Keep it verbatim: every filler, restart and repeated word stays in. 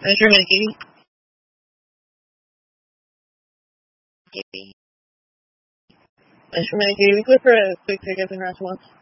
Thanks for a minute, Katie. Katie. Thanks for a minute, Katie. Click for a quick ticket and rest once.